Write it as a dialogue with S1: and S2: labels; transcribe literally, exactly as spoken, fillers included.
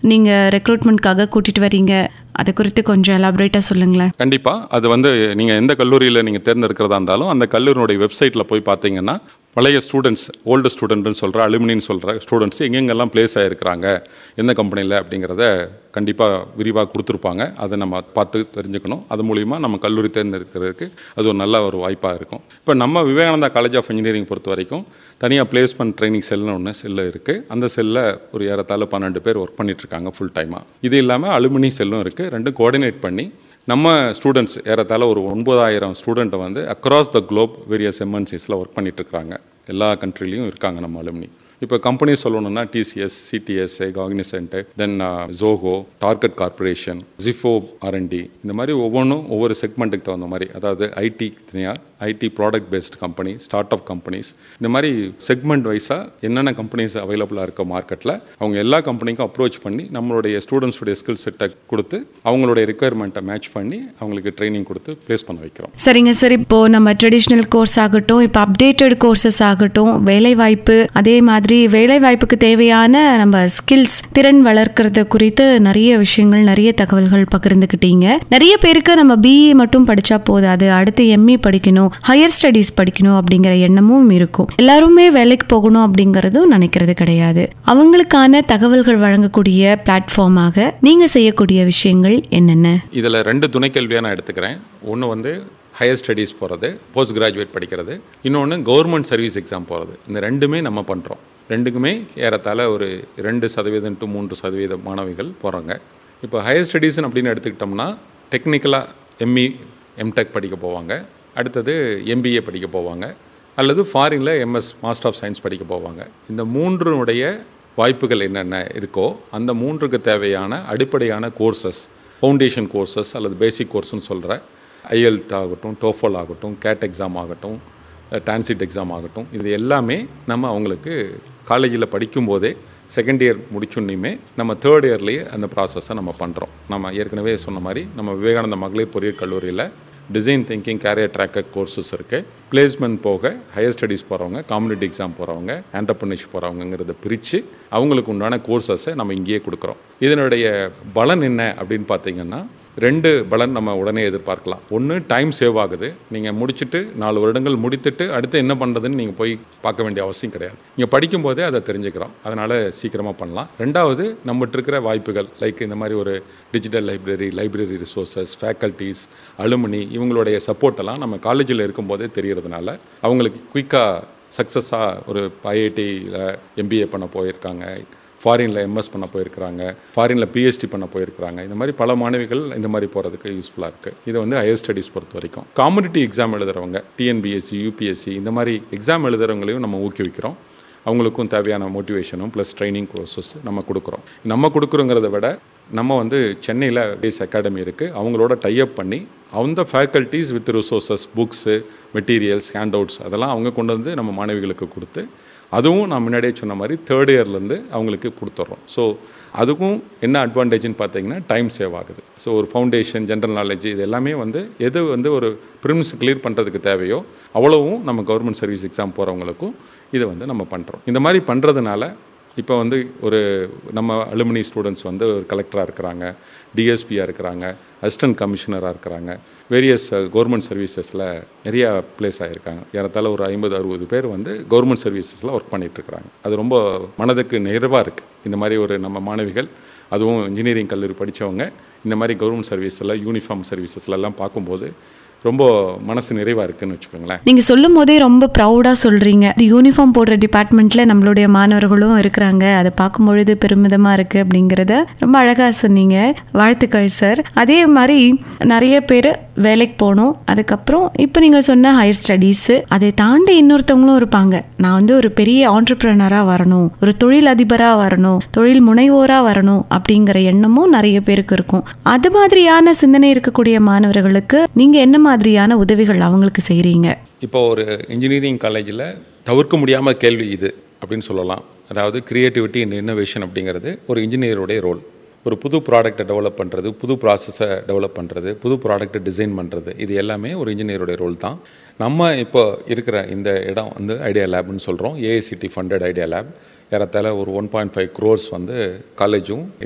S1: நீங்கள் ரெக்ரூட்மெண்ட்காக கூட்டிகிட்டு வரீங்க, அதை குறித்து கொஞ்சம் எலாபரேட்டாக சொல்லுங்களேன்.
S2: கண்டிப்பாக. அது வந்து நீங்கள் எந்த கல்லூரியில் நீங்கள் தேர்ந்தெடுக்கிறதா இருந்தாலும் அந்த கல்லூரியினுடைய வெப்சைட்டில் போய் பார்த்தீங்கன்னா பழைய ஸ்டூடெண்ட்ஸ், ஓல்டு ஸ்டூடெண்ட்னு சொல்கிற அலுமினின்னு சொல்கிற ஸ்டூடெண்ட்ஸ் எங்கெங்கெல்லாம் பிளேஸ் ஆகிருக்கிறாங்க, எந்த கம்பெனியில் அப்படிங்கிறத கண்டிப்பாக விரிவாக கொடுத்துருப்பாங்க. அதை நம்ம பார்த்து தெரிஞ்சுக்கணும். அது மூலிமா நம்ம கல்லூரி தேர்ந்தெடுக்கிறதுக்கு அது ஒரு நல்ல ஒரு வாய்ப்பாக இருக்கும். இப்போ நம்ம விவேகானந்தா காலேஜ் ஆஃப் இன்ஜினியரிங் பொறுத்த வரைக்கும் தனியாக பிளேஸ்மெண்ட் ட்ரைனிங் செல்னு ஒன்று செல்லு இருக்குது. அந்த செல்லில் ஒரு ஏறத்தாழ பன்னெண்டு பேர் ஒர்க் பண்ணிகிட்ருக்காங்க ஃபுல் டைமாக. இது இல்லாமல் அலுமினி செல்லும் இருக்குது. ரெண்டும் கோஆர்டினேட் பண்ணி நம்ம ஸ்டூடெண்ட்ஸ் ஏறத்தாழ ஒரு ஒன்பதாயிரம் ஸ்டூடெண்ட்டை வந்து across the Globe various எம்என்சிஸில் work பண்ணிகிட்ருக்காங்க. எல்லா கண்ட்ரிலையும் இருக்காங்க நம்ம அலுமினி. இப்போ கம்பெனி சொல்லணும்னா டிசிஎஸ், சிடிஎஸ்ஐ, காக்னிசென்ட், தென் ஜோஹோ, டார்கெட் கார்பரேஷன், ஜிஃபோ, ஆர்என்டி, இந்த மாதிரி ஒவ்வொன்றும் ஒவ்வொரு செக்மெண்ட்டுக்கு தகுந்த மாதிரி, அதாவது ஐடி தனியாக, ID product based company, start up companies, இந்த மாதிரி செக்மெண்ட் வைஸாக என்னென்ன கம்பெனிஸ் அவைலபிளாக இருக்க மார்க்கெட்டில் அவங்க எல்லா கம்பெனிக்கும் அப்ரோச் பண்ணி நம்மளுடைய ஸ்டூடெண்ட்ஸுடைய ஸ்கில் செட்டை கொடுத்து அவங்களுடைய ரிக்குயர்மெண்ட்டை மேட்ச் பண்ணி அவங்களுக்கு ட்ரைனிங் கொடுத்து ப்ளேஸ் பண்ண வைக்கிறோம்.
S1: சரிங்க சார். இப்போது நம்ம ட்ரெடிஷ்னல் கோர்ஸ் ஆகட்டும், இப்போ அப்டேட்டட் கோர்சஸ் ஆகட்டும், வேலைவாய்ப்பு, அதே மாதிரி வேலை வாய்ப்புக்கு தேவையான நம்ம ஸ்கில்ஸ், திறன் வளர்க்கறது குறித்து நிறைய விஷயங்கள், நிறைய தகவல்கள் பகிர்ந்துக்கிட்டீங்க. நிறைய பேருக்கு நம்ம பிஇ மட்டும் படிச்சா போதாது, அடுத்து எம்இ படிக்கணும், ஹையர் ஸ்டடீஸ் படிக்கணும் அப்படிங்கிற எண்ணமும் இருக்கும். எல்லாருமே வேலைக்கு போகணும் அப்படிங்கறதும் நினைக்கிறது கிடையாது. அவங்களுக்கான தகவல்கள் வழங்கக்கூடிய பிளாட்ஃபார்மாக நீங்க செய்யக்கூடிய விஷயங்கள் என்னென்ன?
S2: இதுல ரெண்டு துணை கேள்வியாக நான் எடுத்துக்கிறேன். ஒன்று வந்து ஹையர் ஸ்டடீஸ் போகிறது, போஸ்ட் கிராஜுவேட் படிக்கிறது, இன்னொன்று கவர்மெண்ட் சர்வீஸ் எக்ஸாம் போகிறது. இந்த ரெண்டுமே நம்ம பண்ணுறோம். ரெண்டுக்குமே ஏறத்தாழ ஒரு ரெண்டு சதவீதம் டு மூன்று சதவீத மாணவிகள் போகிறாங்க. இப்போ ஹையர் ஸ்டடீஸ்னு அப்படின்னு எடுத்துக்கிட்டோம்னா டெக்னிக்கலாக எம்இ, எம்டெக் படிக்க போவாங்க, அடுத்தது எம்பிஏ படிக்க போவாங்க, அல்லது ஃபாரினில் எம்எஸ், மாஸ்டர் ஆஃப் சயின்ஸ் படிக்க போவாங்க. இந்த மூன்றுடைய வாய்ப்புகள் என்னென்ன இருக்கோ அந்த மூன்றுக்கு தேவையான அடிப்படையான கோர்சஸ், ஃபவுண்டேஷன் கோர்சஸ் அல்லது பேசிக் கோர்ஸ்னு சொல்கிற ஐஎல்ட் ஆகட்டும், டோஃபல் ஆகட்டும், கேட் எக்ஸாம் ஆகட்டும், டான்சிட் எக்ஸாம் ஆகட்டும், இது எல்லாமே நம்ம அவங்களுக்கு காலேஜில் படிக்கும்போதே செகண்ட் இயர் முடிச்சுன்னுமே நம்ம தேர்ட் இயர்லேயே அந்த ப்ராசஸை நம்ம பண்ணுறோம். நம்ம ஏற்கனவே சொன்ன மாதிரி நம்ம விவேகானந்த மகளிர் பொறியியல் கல்லூரியில் design thinking, carrier tracker courses இருக்குது. பிளேஸ்மெண்ட் போக ஹையர் ஸ்டடீஸ் போகிறவங்க, காம்படிட்டிவ் எக்ஸாம் போகிறவங்க, ஆண்டர்பிரினர்ஷிப் போகிறவங்கிறத பிரித்து அவங்களுக்கு உண்டான கோர்சஸை நம்ம இங்கேயே கொடுக்குறோம். இதனுடைய பலன் என்ன அப்படின்னு பார்த்தீங்கன்னா ரெண்டு பலன் நம்ம உடனே எதிர்பார்க்கலாம். ஒன்று, டைம் சேவ் ஆகுது. நீங்கள் முடிச்சுட்டு நாலு வருடங்கள் முடித்துட்டு அடுத்து என்ன பண்ணுறதுன்னு நீங்கள் போய் பார்க்க வேண்டிய அவசியம் கிடையாது. நீங்கள் படிக்கும்போதே அதை தெரிஞ்சுக்கிறோம், அதனால் சீக்கிரமாக பண்ணலாம். ரெண்டாவது, நம்மகிட்ட இருக்கிற வாய்ப்புகள் லைக் இந்த மாதிரி ஒரு digital library, library resources, faculties, alumni, இவங்களுடைய சப்போர்ட்டெல்லாம் நம்ம காலேஜில் இருக்கும்போதே தெரியறதுனால அவங்களுக்கு குயிக்காக சக்ஸஸாக ஒரு ஐஐடியில் எம்பிஏ பண்ண போயிருக்காங்க, ஃபாரினில் எம்எஸ் பண்ண போயிருக்கிறாங்க, ஃபாரினில் பிஹெச்டி பண்ண போயிருக்கிறாங்க. இந்த மாதிரி பல மாணவிகள் இந்த மாதிரி போகிறதுக்கு யூஸ்ஃபுல்லாக இருக்குது. இது வந்து ஹையர் ஸ்டடீஸ் பொறுத்த வரைக்கும். காம்படிட்டிவ் எக்ஸாம் எழுதுகிறவங்க, டிஎன்பிஎஸ்சி, யூபிஎஸ்சி, இந்த மாதிரி எக்ஸாம் எழுதுகிறவங்களையும் நம்ம ஊக்குவிக்கிறோம். அவங்களுக்கும் தேவையான மோட்டிவேஷனும் ப்ளஸ் ட்ரைனிங் கோர்சஸ் நம்ம கொடுக்குறோம். நம்ம கொடுக்குறோங்கிறத விட நம்ம வந்து சென்னையில் பேஸ் அகாடமி இருக்குது, அவங்களோட டைஅப் பண்ணி அந்த faculties with resources, books, materials, hand outs அதெல்லாம் அவங்க கொண்டு வந்து நம்ம மாணவிகளுக்கு கொடுத்து அதுவும் நான் முன்னாடியே சொன்ன மாதிரி தேர்ட் இயர்லேருந்து அவங்களுக்கு கொடுத்துட்றோம். ஸோ அதுக்கும் என்ன அட்வான்டேஜ்னு பார்த்தீங்கன்னா டைம் சேவ் ஆகுது. ஸோ ஒரு ஃபவுண்டேஷன், ஜென்ரல் நாலேஜ், இது எல்லாமே வந்து எது வந்து ஒரு ப்ரிலிம்ஸ் கிளியர் பண்ணுறதுக்கு தேவையோ அவ்வளவும் நம்ம கவர்மெண்ட் சர்வீஸ் எக்ஸாம் போகிறவங்களுக்கும் இதை வந்து நம்ம பண்ணுறோம். இந்த மாதிரி பண்ணுறதுனால இப்போ வந்து ஒரு நம்ம அலுமினி ஸ்டூடெண்ட்ஸ் வந்து ஒரு கலெக்டராக இருக்கிறாங்க, டிஎஸ்பியாக இருக்கிறாங்க, அசிஸ்டன்ட் கமிஷனராக இருக்கிறாங்க, வேரியஸ் கவர்மெண்ட் சர்வீசஸில் நிறையா ப்ளேஸ் ஆகியிருக்காங்க. ஏறத்தாழ ஒரு ஐம்பது அறுபது பேர் வந்து கவர்மெண்ட் சர்வீசஸில் ஒர்க் பண்ணிகிட்ருக்குறாங்க. அது ரொம்ப மனதுக்கு நிறைவாக இருக்குது. இந்த மாதிரி ஒரு நம்ம மாணவிகள், அதுவும் இன்ஜினியரிங் கல்லூரி படித்தவங்க இந்த மாதிரி கவர்மெண்ட் சர்வீஸில், யூனிஃபார்ம் சர்வீசஸ்லாம் பார்க்கும்போது ரொம்ப மனசு நிறைவாக இருக்குன்னு வச்சுக்கோங்களேன்.
S1: நீங்கள் சொல்லும் போதே ரொம்ப ப்ரௌடாக சொல்கிறீங்க. இது யூனிஃபார்ம் போடுற டிபார்ட்மெண்ட்டில் நம்மளுடைய மாணவர்களும் இருக்கிறாங்க, அதை பார்க்கும்பொழுது பெருமிதமாக இருக்குது அப்படிங்கிறத ரொம்ப அழகாக சொன்னீங்க. வாழ்த்துக்கள் சார். அதே மாதிரி நிறைய பேர் வேலைக்கு போகணும், அதுக்கப்புறம் இப்போ நீங்கள் சொன்ன ஹையர் ஸ்டடீஸு, அதை தாண்டி இன்னொருத்தவங்களும் இருப்பாங்க. நான் வந்து ஒரு பெரிய ஆண்டர்பிரினராக வரணும், ஒரு தொழில் அதிபராக வரணும், தொழில் முனைவோராக வரணும் அப்படிங்கிற எண்ணமும் நிறைய பேருக்கு இருக்கும். அது மாதிரியான சிந்தனை இருக்கக்கூடிய மாணவர்களுக்கு நீங்கள் என்ன மாதிரியான உதவிகள் அவங்களுக்கு செய்கிறீங்க?
S2: இப்போ ஒரு இன்ஜினியரிங் காலேஜில் தவிர்க்க முடியாமல் கேள்வி இது அப்படின்னு சொல்லலாம். அதாவது கிரியேட்டிவிட்டி அண்ட் இன்னோவேஷன் அப்படிங்கிறது ஒரு இன்ஜினியருடைய ரோல். ஒரு புது ப்ராடக்டை டெவலப் பண்ணுறது, புது ப்ராசஸை டெவலப் பண்ணுறது, புது ப்ராடக்டை டிசைன் பண்ணுறது, இது எல்லாமே ஒரு இன்ஜினியருடைய ரோல் தான். நம்ம இப்போ இருக்கிற இந்த இடம் வந்து ஐடியா லேப்னு சொல்கிறோம். AICTE funded idea lab. ஏறத்தாழ ஒரு ஒன் பாயிண்ட் ஃபைவ் க்ரோர்ஸ் வந்து காலேஜும்